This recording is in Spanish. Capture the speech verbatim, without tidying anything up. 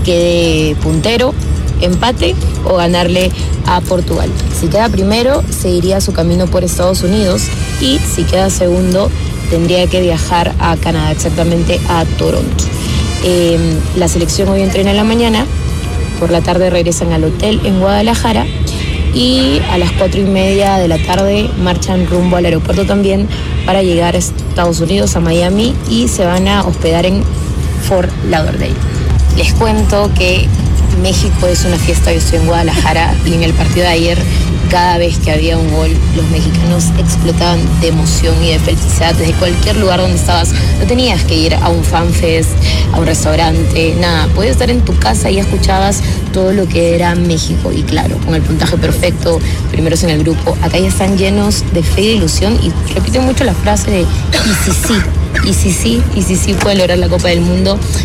quede puntero, empate o ganarle a Portugal. Si queda primero, seguiría su camino por Estados Unidos y si queda segundo, tendría que viajar a Canadá, exactamente a Toronto. Eh, la selección hoy entrena en la mañana, por la tarde regresan al hotel en Guadalajara y a las cuatro y media de la tarde marchan rumbo al aeropuerto también para llegar a Estados Unidos, a Miami, y se van a hospedar en Fort Lauderdale. Les cuento que México es una fiesta. Yo estoy en Guadalajara y en el partido de ayer, cada vez que había un gol, los mexicanos explotaban de emoción y de felicidad desde cualquier lugar donde estabas. No tenías que ir a un fanfest, a un restaurante, nada. Podías estar en tu casa y escuchabas todo lo que era México. Y claro, con el puntaje perfecto, primeros en el grupo, acá ya están llenos de fe y de ilusión y repiten mucho la frase de y si sí, y si sí, y si sí pueden lograr la Copa del Mundo.